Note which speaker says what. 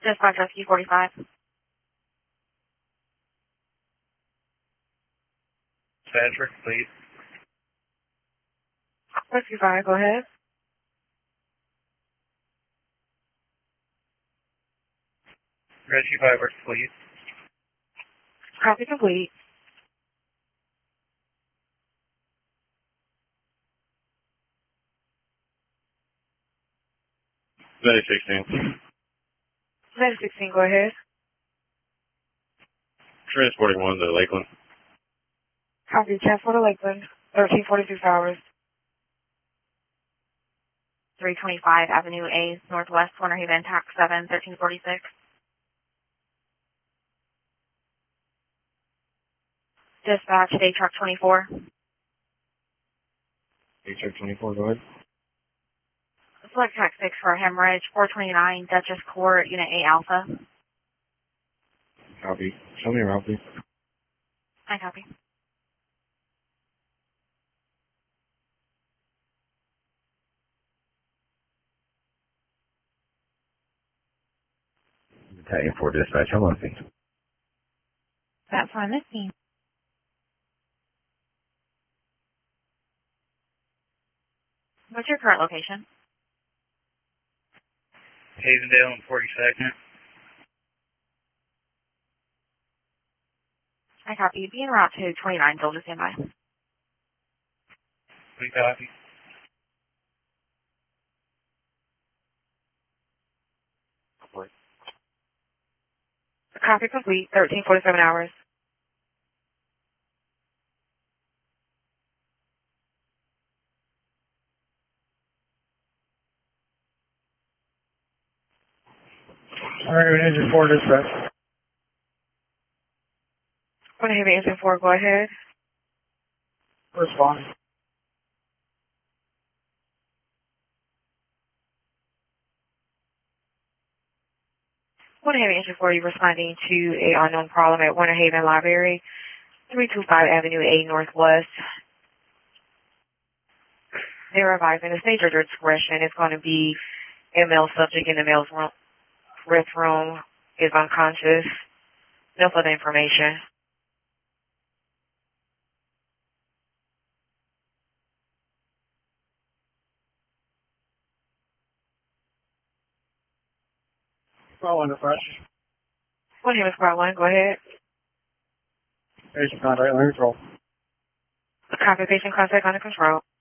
Speaker 1: Dispatch Rescue 45.
Speaker 2: Dispatcher, please.
Speaker 1: Rescue 5, go ahead.
Speaker 2: Rescue 5, please.
Speaker 1: Copy complete.
Speaker 2: United 16.
Speaker 1: United 16, go ahead.
Speaker 2: Transporting 1 to Lakeland.
Speaker 1: Copy, transport to Lakeland, 1346 hours. 325 Avenue A, Northwest, Winter Haven, Tax 7, 1346. Dispatch, day truck 24.
Speaker 2: Day truck 24, go ahead.
Speaker 1: Select Tax 6 for hemorrhage, 429 Duchess Court, Unit A Alpha.
Speaker 2: Copy. Show me around, please.
Speaker 1: I copy.
Speaker 2: Battalion 4 dispatch, how long things?
Speaker 1: That's fine, this team. What's your current location?
Speaker 2: Havendale and 42nd.
Speaker 1: I copy. Be en route to 29, Delta standby.
Speaker 2: We copy.
Speaker 1: Copy complete, 1347 hours.
Speaker 2: Alright, engine 4 dispatch.
Speaker 1: Winter Haven Engine 4, go ahead.
Speaker 2: Respond.
Speaker 1: Winter Haven Engine 4, you're responding to a unknown problem at Winter Haven Library, 325 Avenue A Northwest. They're advising the stage at your discretion. It's going to be a male subject in the male's restroom is unconscious. No further information.
Speaker 2: Well, under fresh.
Speaker 1: Winter Haven Squad 1, go ahead.
Speaker 2: Patient contact, let me control.
Speaker 1: Copy, patient contact under control.